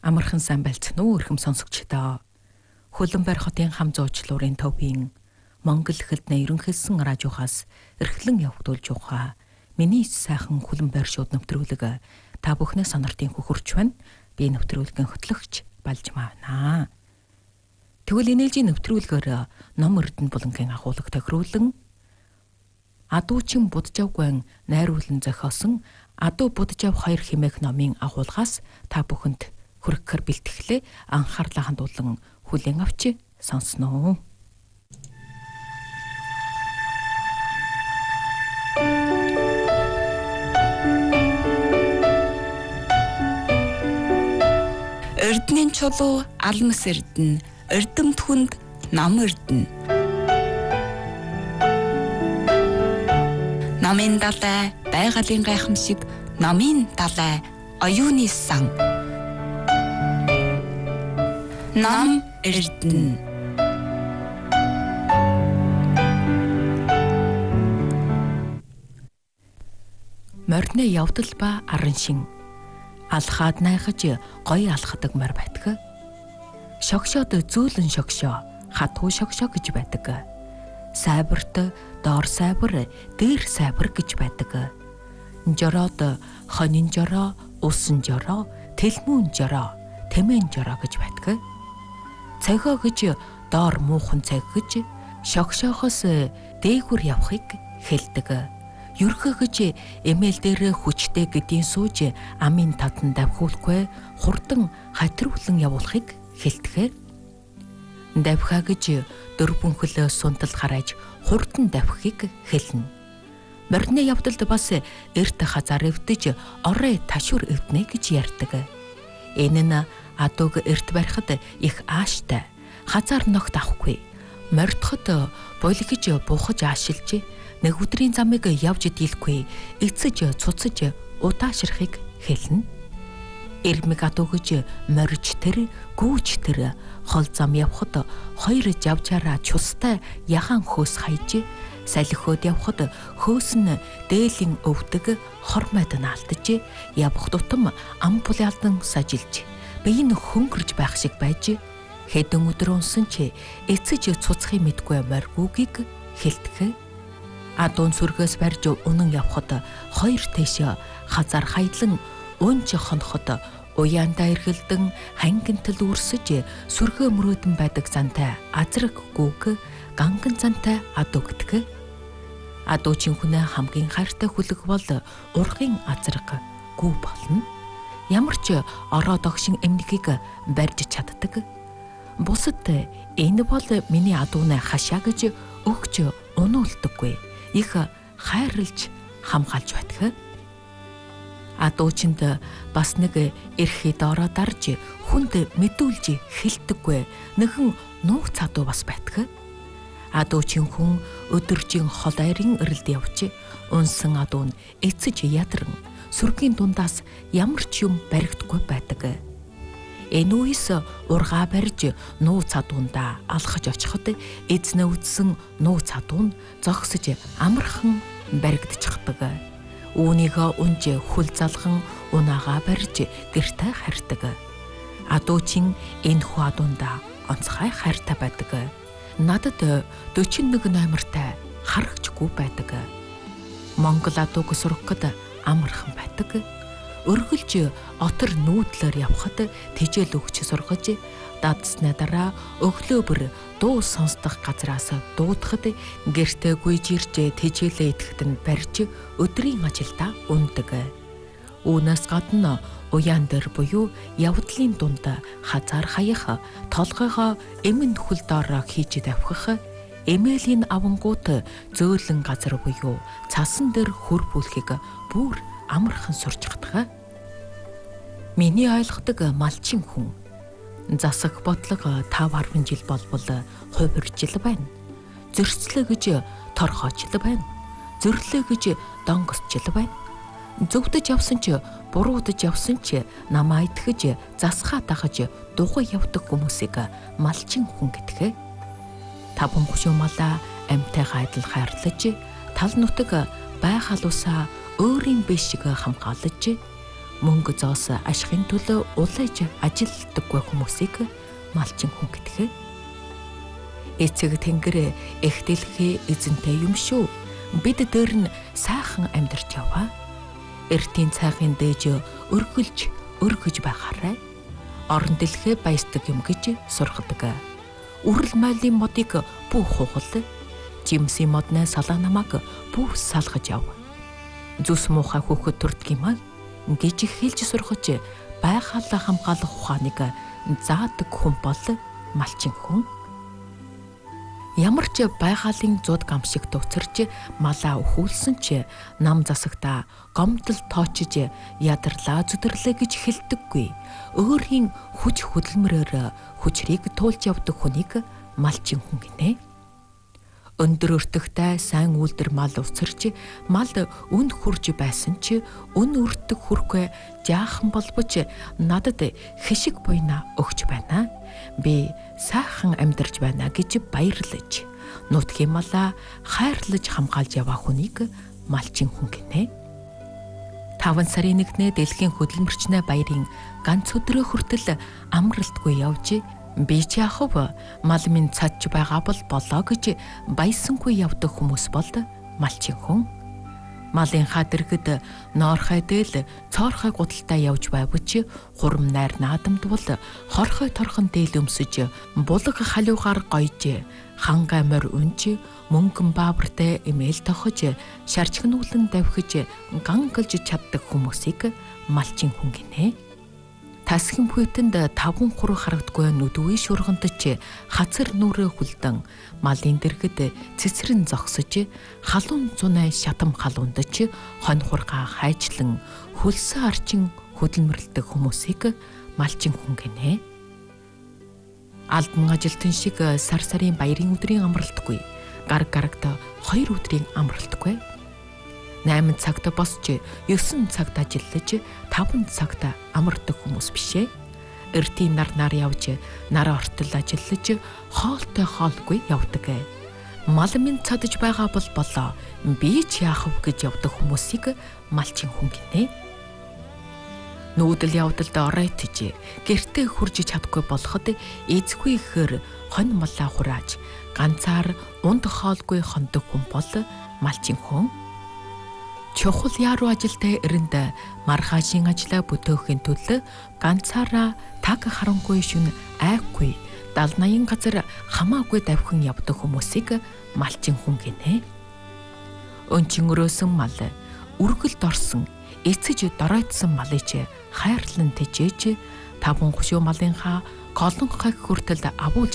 Амархан сайн байлцсан уу өрхөм сонсогчдоо. Хөлбөмбөр хотын хам зуучлуурын төвийн Монгол хэлний ерөнхийлсэн радиохаас эрхлэн явагдуулж байгаа миний сайхан хөлбөмбөр шууд нэвтрүүлэг та бүхнээ сонортын хөхөрч байна. Би нэвтрүүлгийн хөтлөгч Балж маана. Тэгвэл энэжийн нэвтрүүлгээр ном Эрдэнэ булангийн агуулга тохируулан Адуучин Будажавгүйн найруулан зохиосон Адуу Будажав 2 хэмээх номын агуулгаас та бүхэнд хүргэхээр бэлтгэлээ анхаарлаа хандуулан хүлээн авч сонсноо. Эрдэнийн чулуу алмас эрдэнэ, эрдэмт хүнд ном эрдэнэ. Номын далай байгалийн гайхамшиг, номын далай оюуны сан. Ном эрдэнэ. Морьны явдал ба аран шин алхаад найхаж гоё алхадаг морь байдаг. Шогшоод зөөлөн шогшоо, хатуу шогшоо гэж байдаг. Сайбарт доор сайбар, дээр сайбар гэж байдаг. Жороод хонин жороо, усан жороо, тэлмүүн жороо, тэмэн жороо гэж байдаг. Цагаа гэж доор муухан цаг гэж шогшоохоос дээгүр явахыг хэлдэг. Юрхэ гэж эмээл дээр хүчтэй гэдгийн сууж амын татан давхуулахгүй хурдан хатруулан явуулахыг хэлдэг. Давхаа гэж дөрвөнхөл сунтал харааж хурдан давхихыг хэлнэ. Морьны явдалд бас эрт хазар эвдэж орой ташуур эвднэ гэж ярьдаг. Энэ нь адууг эрт барихад их ааштай, хазар ногт авахгүй, морьдоход булгиж буухаж аашилж нэг өдрийн замыг явж дийлэхгүй эцэж цуцаж удаашрахыг хэлнэ. Эрмэг адуу гэж морж тэр гүүж тэр хол зам явхад хоёр жавжаараа чустай яхан хөөс хайж салхиод явхад хөөс нь дээлийн өвдөг хормойд наалтж явх тутам ам пулялдан сажилж бие нь хөнгөрж байх шиг байж хэдэн өдөр унсан ч эцэж цуцхыг мэдгүй моргүүгийг хэлдэг. Адуун сүргээс барьж унан явхад хоёр тэш хазар хайдлан унж хоноход уяандаа эргэлдэн хангинтал үрсэж сүргээ мөрөөдөн байдаг зантай азраг гүүг ганган зантай адуу гэдэг. Адуучин хүнээ хамгийн хайртай хүлэг бол ургын азраг гүү болно. Ямар ч ороо догшин эмнэгийг барьж чаддаг. Бусад энэ бол миний адуунаа хашаа гэж өгч унуулдаггүй. Их хайрлж хамгаалж байдаг. Адуучинд бас нэг эрхий доороо дарж хүнд мэдүүлж хэлдэггүй нэгэн нууц адуу бас байдаг. Адуучин хүн өдөржин хол айрын эрэлд явж унсан адуу нь эцэж ядаран сүргийн дундаас ямар ч юм баригдахгүй байдаг. Энэ үес ургаа барьж нууц адуундаа алхаж очиход эзнээ үдсэн нууц адуу нь зогсож амархан баригдчихдаг. Үүнийгээ унж хүл залган унаагаа барьж гэртээ харьдаг. Адуучин энэ хүү адуундаа онцгой хайртай байдаг. Надад 41 номертай харагчгүй байдаг. Монгол адууг сургахад амархан байдаг. Өргөлж отор нүүдлээр явхад тэжээл өгч сургаж дадсны дараа өглөөбөр дуу сонсдох газраас дуудахад гэртээ гүйж ирж тэжээлээ идэхэд нь барьж өдрийн ажилдаа ундаг. Үүнээс гадна уяан дээр буюу явдлын дунд хазар хаях толгойгоо эмэн хөл доороо хийж давхих эмээлийн авангууд зөөлөн газар буюу цасан дээр хөрбүүлэхийг бүр амархан сурч чаддаг. Миний ойлгодог малчин хүн засаг бодлого 5-10 жил болбол хувиржил байна. Зөрчлөө гэж торхоочл байна. Зөрлөө гэж донгосчл байна. Зөвдөж явсан ч буруудаж явсан ч намаа итгэж засгаа дагаж дугуй явдаг хүмүүсийг малчин хүн гэдэг. Таван хушуу малаа амьтайгаа адил хайрлаж тал нутаг байхалуусаа өөрийн биш шиг хамгаалж мөнгө зоос ашигын төлөө улайж ажилддаггүй хүмүүсийг малчин хүн гэдэг. Эцэг тэнгэр их дэлхий эзэнтэй юм шүү. Бид дээр нь сайхан амьдарч яваа. Эртний цайхын дээж өргөж байхаарай. Орон дэлхий баясдаг юм гэж сургадаг. Үрэл мойлын модыг бүх хугал, жимсийн модны салаа намаг бүх салгаж яв. Зүс муухай хүүхэд төрдөг юм гэж хэлж сургаж байхал хамгаалах ухааныг заадаг хүн бол малчин хүн. Ямар ч байгалийн зуд гамшиг төвцөрч малаа өхүүлсэн ч нам засагта гомдол тоочж ядарлаа зүдэрлээ гэж хэлдэггүй. Өөрийн хүч хөдөлмөрөөр хүчрийг туулж явдаг хүнийг малчин хүн гинэ. Өндөр өртөгтэй сайн үйлдэр мал уцарч мал үн хурж байсан ч үн өртөг хүрхгүй жаахан болбоч надад хэшиг буйна өгч байна. Би сайхан амьдарч байна гэж баярлаж нутгийн малаа хайрлаж хамгаалж яваа хүнийг малчин хүн гинэ. 5 сарын 1-нд дэлхийн хөдөлмөрчнээ баярын ганц өдрөө хүртэл амралтгүй явж би ч яахав мал минь цадж байгаа болоо гэж баясангүй явдаг хүмүүс бол малчин хүн. Малынхаа дэргэд ноорхой дээл цоорхой гудалтай явж байвч хурам найр наадамд бол хорхой торхон дээл өмсөж булаг халуугаар гойж хангай морь унж мөнгөн баавартай эмээл тохож шарчгнуулан давхиж гангалж чаддаг хүмүүсийг малчин хүн гинэ. Тасхин бүтэнд 5 хураг харагдгүй нүдвээ шургандч хацар нүрээ хүлдэн малын дэргэд цэцрэн зогсож халуун зунай шатам халуундч хонь хургаа хайжлан хөлсөн арчин хөдөлмөрлөдөг хүмүүсийг малчин хүн гинэ. Албан ажилтан шиг сар сарын баярын өдрийн амралтгүй, гарагт 2 өдрийн амралтгүй. 8 цагт босч 9 цагт ажиллаж 5 цагт амардаг хүмүүс бишээ. Эртний нар явж нар ортол ажиллаж хоолтой хоолгүй явдаг. Мал минь цадж байгаа болоо би ч яахав гэж явдаг хүмүүсийг малчин хүн гинэ. Нүүдэл явдалд оройтж гэртээ хурж чадахгүй болоход эзгүй ихээр хонь малаа хурааж ганцаар унд хоолгүй хондог хүн бол малчин хүн. Чухал яруу ажилтай эрэнд маргаашийн ажлаа бүтээхийн төлөө ганцаараа таг харангүй шүн айхгүй 70-80 газар хамаагүй давхин явдаг хүмүүсийг малчин хүн гинэ. Өнчин өрөөсөн мал, үргэлд орсон, эцэж доройтсон малыг хайрлан тэжээж 5 гушуу малынхаа колонхойг хүртэл агуулж